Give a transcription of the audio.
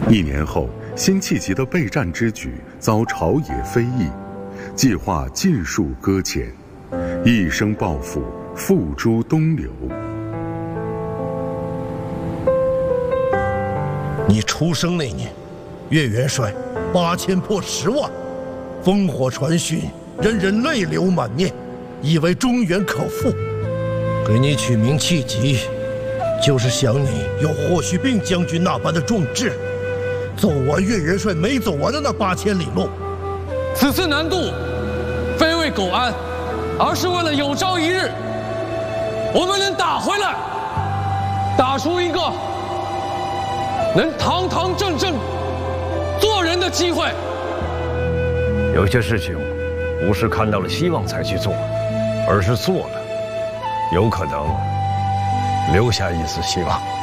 1年后，辛弃疾的备战之举遭朝野非议，计划尽数搁浅，一生抱负付诸东流。 你出生那年，岳元帅8000破10万，烽火传讯，人人泪流满面，以为中原可复。给你取名弃疾，就是想你有霍去病将军那般的壮志，走完岳元帅没走完的那8000里路。 此次南渡，非为苟安，而是为了有朝一日，我们能打回来，打出一个能堂堂正正做人的机会。 有些事情不是看到了希望才去做，而是做了，有可能留下一丝希望。